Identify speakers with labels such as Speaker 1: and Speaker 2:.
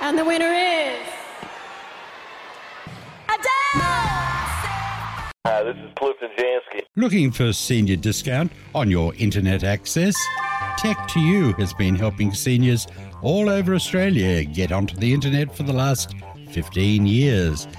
Speaker 1: And the winner is Adele!
Speaker 2: This is Clifton Jansky.
Speaker 3: Looking for senior discount on your internet access? Tech2U has been helping seniors all over Australia get onto the internet for the last 15 years.